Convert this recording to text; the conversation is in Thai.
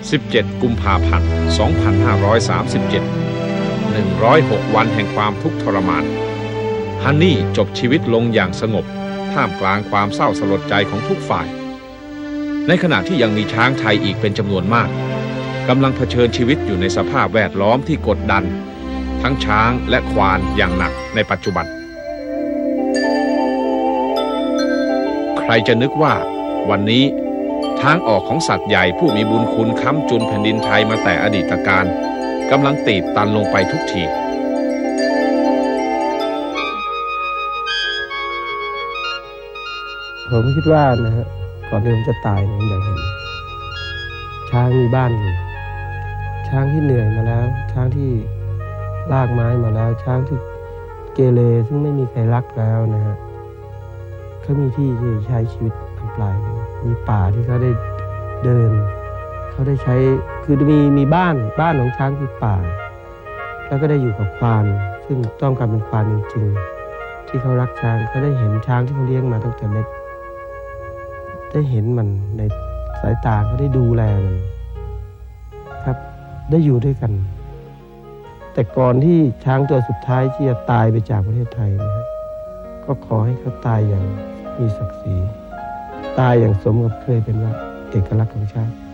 17 กุมภาพันธ์ 2537 106 วันแห่งความทุกข์ทรมานฮันนี่จบชีวิตลงอย่างสงบท่ามกลางความเศร้าสลดใจของทุกฝ่ายในขณะที่ยังมีช้างไทยอีกเป็นจำนวนมากกำลังเผชิญชีวิตอยู่ในสภาพแวดล้อมที่กดดันทั้งช้างและควานอย่างหนักในปัจจุบันใครจะนึกว่าวันนี้ทางออกของสัตว์ใหญ่ผู้มีบุญคุณค้ำจุนแผ่นดินไทยมาแต่อดีตการกำลังตีบตันลงไปทุกทีผมคิดว่านะฮะก่อนที่ผมจะตายผมอยากเห็นช้างมีบ้านอยู่ช้างที่เหนื่อยมาแล้วช้างที่ลากไม้มาแล้วช้างที่เกเรซึ่งไม่มีใครรักแล้วนะฮะเขามีที่ที่ใช้ชีวิตปลายมีป่าที่เขาได้เดินเขาได้ใช้คือมีบ้านของช้างคือป่าแล้วก็ได้อยู่กับควานซึ่งต้องการเป็นควานจริงๆที่เขารักช้างเขาได้เห็นช้างที่เขาเลี้ยงมาตั้งแต่เล็กได้เห็นมันในสายตาเขาได้ดูแลมันครับได้อยู่ด้วยกันแต่ก่อนที่ช้างตัวสุดท้ายที่จะตายไปจากประเทศไทยนะครับก็ขอให้เขาตายอย่างมีศักดิ์ศรีตายอย่างสมกับเคยเป็นว่าเอกลักษณ์ของชาติ